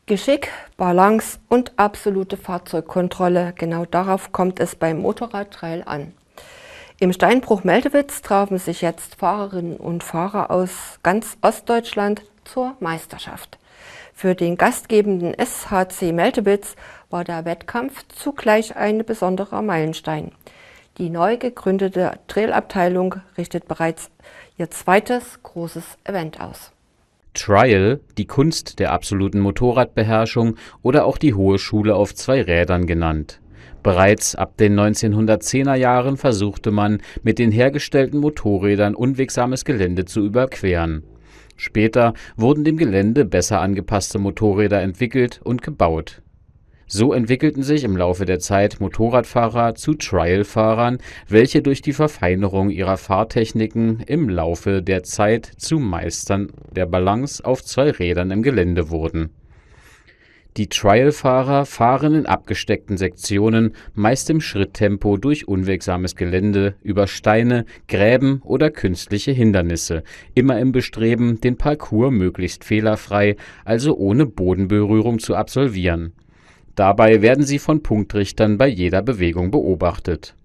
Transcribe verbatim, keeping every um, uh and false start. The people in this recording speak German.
Geschick, Balance und absolute Fahrzeugkontrolle, genau darauf kommt es beim Motorradtrail an. Im Steinbruch Meldewitz trafen sich jetzt Fahrerinnen und Fahrer aus ganz Ostdeutschland zur Meisterschaft. Für den gastgebenden S H C Meldewitz war der Wettkampf zugleich ein besonderer Meilenstein. Die neu gegründete Trail-Abteilung richtet bereits ihr zweites großes Event aus. Trial, die Kunst der absoluten Motorradbeherrschung oder auch die Hohe Schule auf zwei Rädern genannt. Bereits ab den neunzehnhundertzehner Jahren versuchte man, mit den hergestellten Motorrädern unwegsames Gelände zu überqueren. Später wurden dem Gelände besser angepasste Motorräder entwickelt und gebaut. So entwickelten sich im Laufe der Zeit Motorradfahrer zu Trial-Fahrern, welche durch die Verfeinerung ihrer Fahrtechniken im Laufe der Zeit zu Meistern der Balance auf zwei Rädern im Gelände wurden. Die Trial-Fahrer fahren in abgesteckten Sektionen, meist im Schritttempo durch unwegsames Gelände, über Steine, Gräben oder künstliche Hindernisse, immer im Bestreben, den Parcours möglichst fehlerfrei, also ohne Bodenberührung zu absolvieren. Dabei werden sie von Punktrichtern bei jeder Bewegung beobachtet.